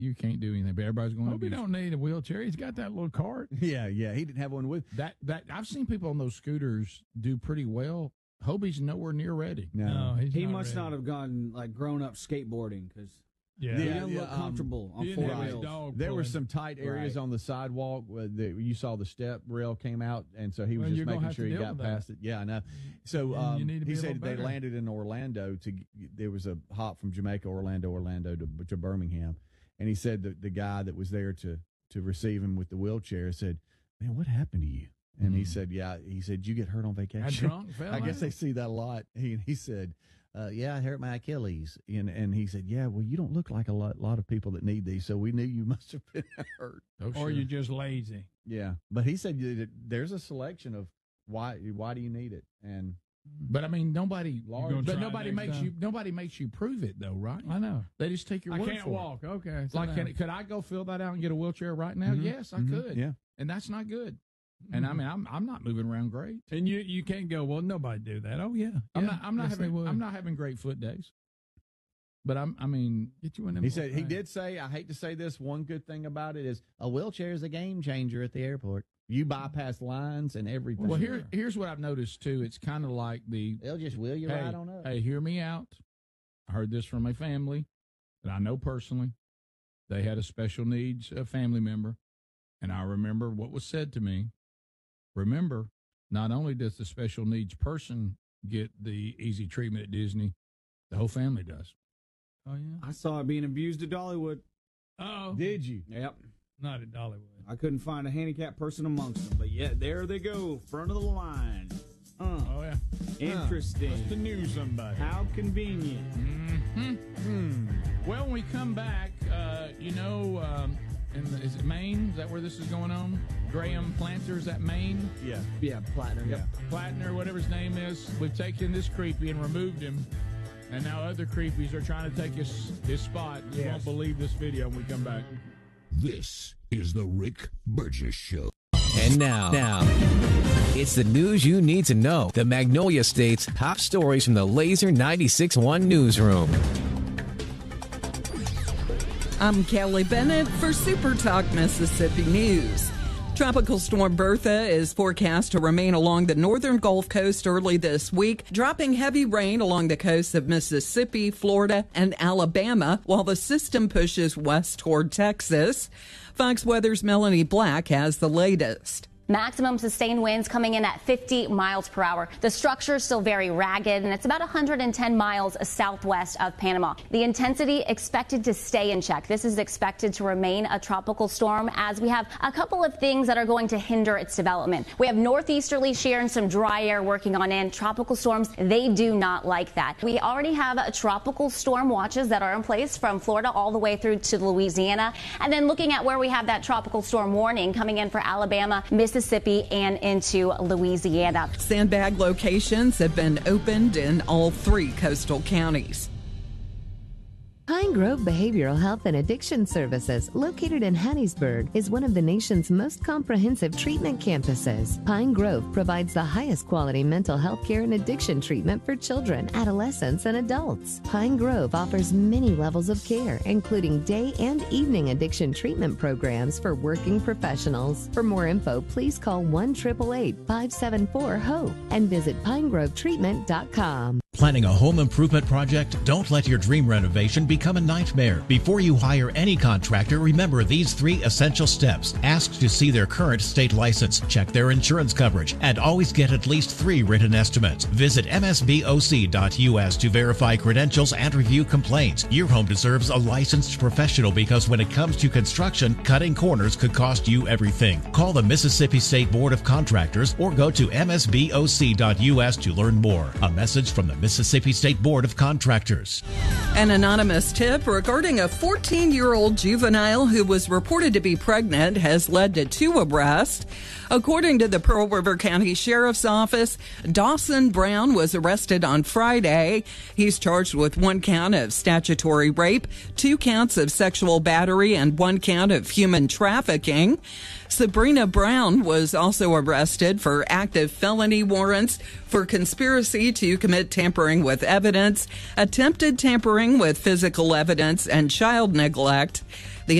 you can't do anything. But everybody's going to Hobie don't need a wheelchair. He's got that little cart. Yeah. He didn't have one with that. I've seen people on those scooters do pretty well. Hobie's nowhere near ready. No, he must not have gone grown up skateboarding because. Yeah, he doesn't look comfortable on four wheels. There were some tight areas on the sidewalk where you saw the step rail came out, and so he was just making sure he got past it. Yeah, I know. So he said they landed in Orlando. There was a hop from Jamaica, Orlando to Birmingham, and he said the guy that was there to receive him with the wheelchair said, "Man, what happened to you?" And he said, "Yeah." He said, "You get hurt on vacation?" I guess they see that a lot. He said. Yeah, I hurt my Achilles. And he said, yeah, well, you don't look like a lot of people that need these, so we knew you must have been hurt. Or you're just lazy. Yeah. But he said there's a selection of why do you need it? But I mean, nobody makes you prove it though, right? I know. They just take your word for it. I can't walk. Okay. Could I go fill that out and get a wheelchair right now? Mm-hmm. Yes, I could. Yeah. And that's not good. And I mean, I'm not moving around great. And you can't go, well, nobody do that. Oh yeah. I'm not having great foot days. But I mean, get you in them. He did say, I hate to say this, one good thing about it is a wheelchair is a game changer at the airport. You bypass lines and everything. Well, here's what I've noticed too. It's kind of like they'll just wheel you right on up. Hey, hear me out. I heard this from a family that I know personally. They had a special needs family member, and I remember what was said to me. Remember, not only does the special needs person get the easy treatment at Disney, the whole family does. Oh, yeah? I saw it being abused at Dollywood. Oh. Did you? Yep. Not at Dollywood. I couldn't find a handicapped person amongst them, but yeah, there they go, front of the line. Oh, yeah. Interesting. Just to know somebody. How convenient. Mm-hmm. Well, when we come back, is it Maine? Is that where this is going on? Graham Planter, is that Maine? Yeah, Plattner. Yeah. Plattner, whatever his name is. We've taken this creepy and removed him. And now other creepies are trying to take his spot. You won't believe this video when we come back. This is the Rick Burgess Show. And now, it's the news you need to know. The Magnolia State's top stories from the Laser 96.1 newsroom. I'm Kelly Bennett for Super Talk Mississippi News. Tropical storm Bertha is forecast to remain along the northern Gulf Coast early this week, dropping heavy rain along the coasts of Mississippi, Florida, and Alabama, while the system pushes west toward Texas. Fox Weather's Melanie Black has the latest. Maximum sustained winds coming in at 50 miles per hour. The structure is still very ragged, and it's about 110 miles southwest of Panama. The intensity expected to stay in check. This is expected to remain a tropical storm, as we have a couple of things that are going to hinder its development. We have northeasterly shear and some dry air working on in. Tropical storms, they do not like that. We already have tropical storm watches that are in place from Florida all the way through to Louisiana. And then looking at where we have that tropical storm warning coming in for Alabama, Mississippi, and into Louisiana. Sandbag locations have been opened in all 3 coastal counties. Pine Grove Behavioral Health and Addiction Services, located in Hattiesburg, is one of the nation's most comprehensive treatment campuses. Pine Grove provides the highest quality mental health care and addiction treatment for children, adolescents, and adults. Pine Grove offers many levels of care, including day and evening addiction treatment programs for working professionals. For more info, please call 1-888-574-HOPE and visit pinegrovetreatment.com. Planning a home improvement project? Don't let your dream renovation become a nightmare. Before you hire any contractor, remember these 3 essential steps. Ask to see their current state license, check their insurance coverage, and always get at least 3 written estimates. Visit msboc.us to verify credentials and review complaints. Your home deserves a licensed professional, because when it comes to construction, cutting corners could cost you everything. Call the Mississippi State Board of Contractors or go to msboc.us to learn more. A message from the Mississippi State Board of Contractors. An anonymous tip regarding a 14-year-old juvenile who was reported to be pregnant has led to 2 arrests. According to the Pearl River County Sheriff's Office, Dawson Brown was arrested on Friday. He's charged with 1 count of statutory rape, 2 counts of sexual battery, and 1 count of human trafficking. Sabrina Brown was also arrested for active felony warrants for conspiracy to commit tampering tampering with evidence, attempted tampering with physical evidence, and child neglect.